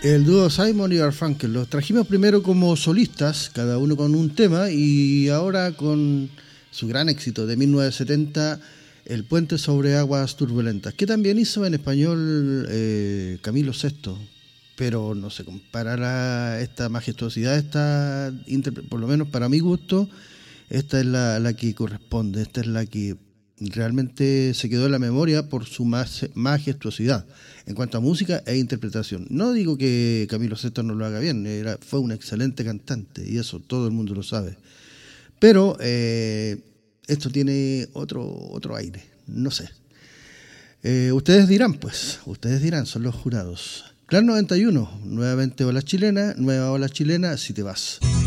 El dúo Simon y Garfunkel los trajimos primero como solistas, cada uno con un tema, y ahora con su gran éxito de 1970, El puente sobre aguas turbulentas, que también hizo en español Camilo Sesto, pero no se comparará esta majestuosidad, por lo menos para mi gusto, esta es la que corresponde, esta es la que realmente se quedó en la memoria por su majestuosidad en cuanto a música e interpretación. No digo que Camilo Sesto no lo haga bien, fue un excelente cantante y eso todo el mundo lo sabe. Pero esto tiene otro aire, no sé. Ustedes dirán, son los jurados. Clan 91, nuevamente nueva ola chilena, si te vas.